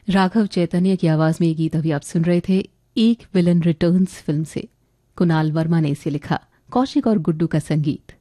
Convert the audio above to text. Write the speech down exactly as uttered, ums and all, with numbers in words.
राघव चैतन्य की आवाज में ये गीत अभी आप सुन रहे थे एक विलन रिटर्न्स फिल्म से। कुणाल वर्मा ने इसे लिखा, कौशिक और गुड्डू का संगीत।